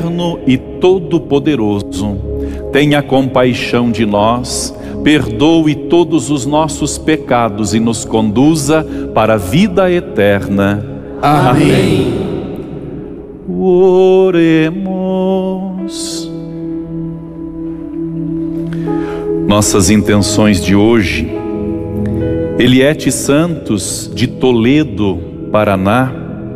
e todo-poderoso, tenha compaixão de nós, perdoe todos os nossos pecados e nos conduza para a vida eterna. Amém. Oremos. Nossas intenções de hoje: Eliete Santos, de Toledo, Paraná.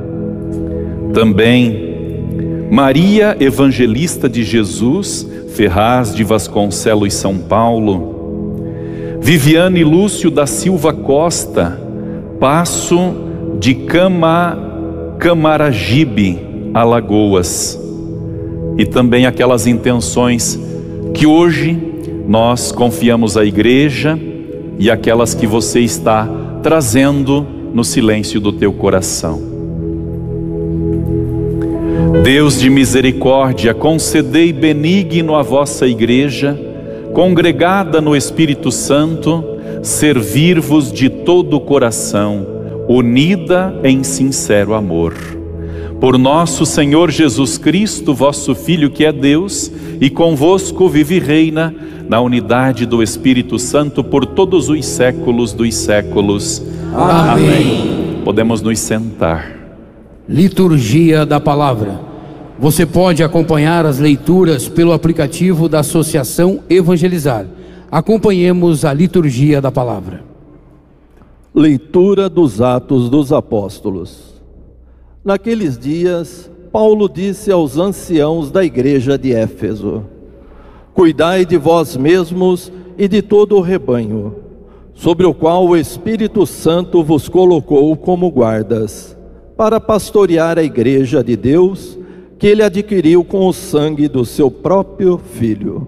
Também Maria Evangelista de Jesus, Ferraz de Vasconcelos, São Paulo. Viviane Lúcio da Silva Costa, Passo de Camaragibe, Alagoas. E também aquelas intenções que hoje nós confiamos à igreja e aquelas que você está trazendo no silêncio do teu coração. Deus de misericórdia, concedei benigno à vossa igreja, congregada no Espírito Santo, servir-vos de todo o coração, unida em sincero amor. Por nosso Senhor Jesus Cristo, vosso Filho, que é Deus, e convosco vive e reina, na unidade do Espírito Santo, por todos os séculos dos séculos. Amém. Podemos nos sentar. Liturgia da Palavra. Você pode acompanhar as leituras pelo aplicativo da Associação Evangelizar. Acompanhemos a Liturgia da Palavra. Leitura dos Atos dos Apóstolos. Naqueles dias, Paulo disse aos anciãos da igreja de Éfeso: Cuidai de vós mesmos e de todo o rebanho, sobre o qual o Espírito Santo vos colocou como guardas, para pastorear a igreja de Deus, que ele adquiriu com o sangue do seu próprio Filho.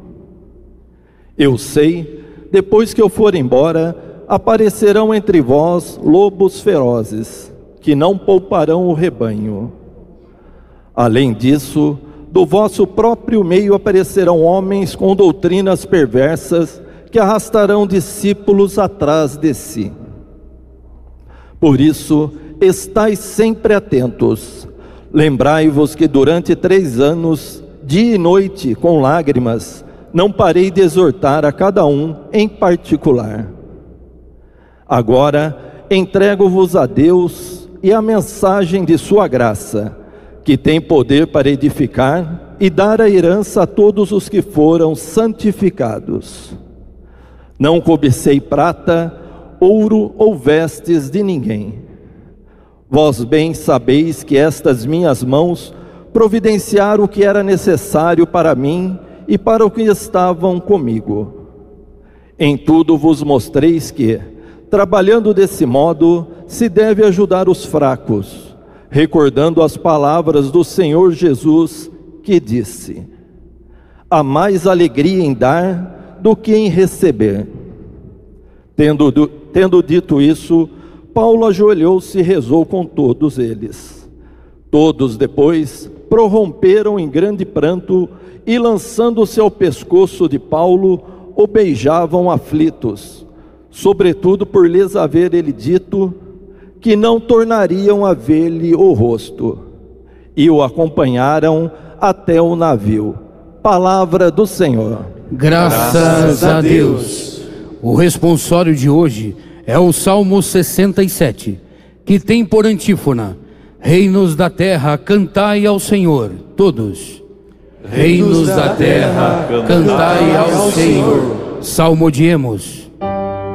Eu sei, depois que eu for embora, aparecerão entre vós lobos ferozes, que não pouparão o rebanho. Além disso, do vosso próprio meio aparecerão homens com doutrinas perversas, que arrastarão discípulos atrás de si. Por isso, estais sempre atentos. Lembrai-vos que durante 3 anos, dia e noite, com lágrimas, não parei de exortar a cada um em particular. Agora, entrego-vos a Deus e a mensagem de sua graça, que tem poder para edificar e dar a herança a todos os que foram santificados. Não cobicei prata, ouro ou vestes de ninguém. Vós bem sabeis que estas minhas mãos providenciaram o que era necessário para mim e para o que estavam comigo. Em tudo vos mostreis que, trabalhando desse modo, se deve ajudar os fracos, recordando as palavras do Senhor Jesus, que disse: há mais alegria em dar do que em receber. Tendo dito isso, Paulo ajoelhou-se e rezou com todos eles. Todos depois prorromperam em grande pranto e, lançando-se ao pescoço de Paulo, o beijavam aflitos, sobretudo por lhes haver ele dito que não tornariam a ver-lhe o rosto, e o acompanharam até o navio. Palavra do Senhor. Graças a Deus. O responsório de hoje é o Salmo 67, que tem por antífona: reinos da terra, cantai ao Senhor. Todos. Reinos da terra, cantai ao Senhor. Salmodiemos.